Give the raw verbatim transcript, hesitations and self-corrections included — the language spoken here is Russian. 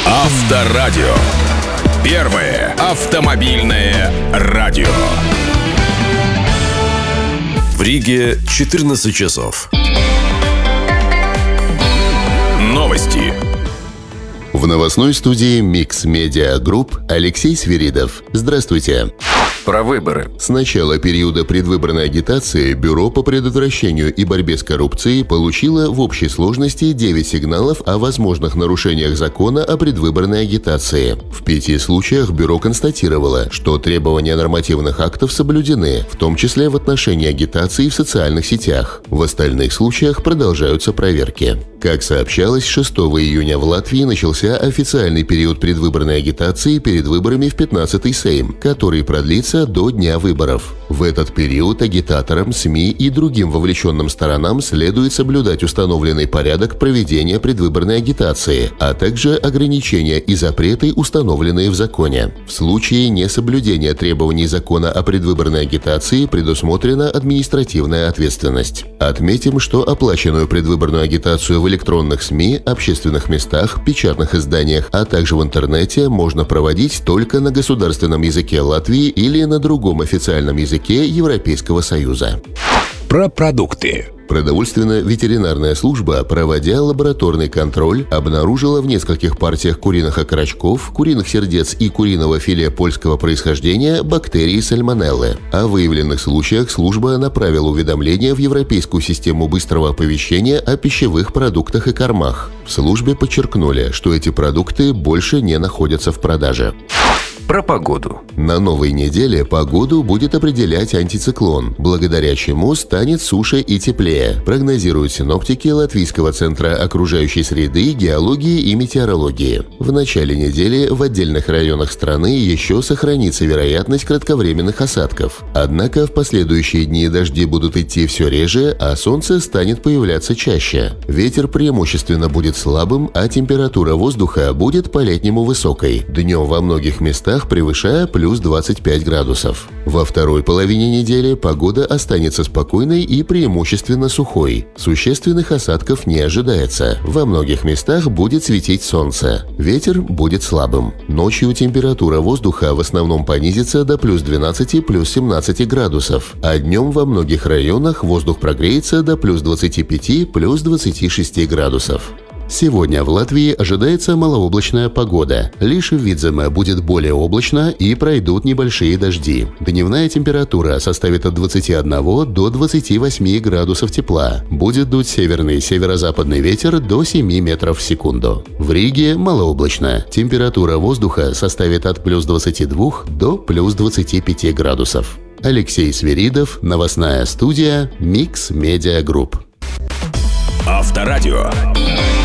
Авторадио. Первое автомобильное радио. В Риге четырнадцать часов. Новости. В новостной студии Mix Media Group Алексей Свиридов. Здравствуйте. Про выборы. С начала периода предвыборной агитации Бюро по предотвращению и борьбе с коррупцией получило в общей сложности девять сигналов о возможных нарушениях закона о предвыборной агитации. В пяти случаях Бюро констатировало, что требования нормативных актов соблюдены, в том числе в отношении агитации в социальных сетях. В остальных случаях продолжаются проверки. Как сообщалось, шестого июня в Латвии начался официальный период предвыборной агитации перед выборами в пятнадцатый Сейм, который продлится до дня выборов. В этот период агитаторам, СМИ и другим вовлеченным сторонам следует соблюдать установленный порядок проведения предвыборной агитации, а также ограничения и запреты, установленные в законе. В случае несоблюдения требований закона о предвыборной агитации предусмотрена административная ответственность. Отметим, что оплаченную предвыборную агитацию в электронных СМИ, общественных местах, печатных изданиях, а также в интернете можно проводить только на государственном языке Латвии или на другом официальном языке Европейского Союза. Про продукты. Продовольственно-ветеринарная служба, проводя лабораторный контроль, обнаружила в нескольких партиях куриных окорочков, куриных сердец и куриного филе польского происхождения бактерии сальмонеллы. О выявленных случаях служба направила уведомление в Европейскую систему быстрого оповещения о пищевых продуктах и кормах. В службе подчеркнули, что эти продукты больше не находятся в продаже. Про погоду. На новой неделе погоду будет определять антициклон, благодаря чему станет суше и теплее, прогнозируют синоптики Латвийского центра окружающей среды, геологии и метеорологии. В начале недели в отдельных районах страны еще сохранится вероятность кратковременных осадков. Однако в последующие дни дожди будут идти все реже, а солнце станет появляться чаще. Ветер преимущественно будет слабым, а температура воздуха будет по-летнему высокой. Днем во многих местах превышая плюс двадцать пять градусов. Во второй половине недели погода останется спокойной и преимущественно сухой. Существенных осадков не ожидается. Во многих местах будет светить солнце. Ветер будет слабым. Ночью температура воздуха в основном понизится до плюс двенадцати - плюс семнадцати градусов, а днем во многих районах воздух прогреется до плюс двадцати пяти - плюс двадцати шести градусов. Сегодня в Латвии ожидается малооблачная погода. Лишь в Видземе будет более облачно и пройдут небольшие дожди. Дневная температура составит от двадцати одного до двадцати восьми градусов тепла. Будет дуть северный и северо-западный ветер до семи метров в секунду. В Риге малооблачно. Температура воздуха составит от плюс двадцати двух до плюс двадцати пяти градусов. Алексей Свиридов, новостная студия Mix Media Group. Авторадио.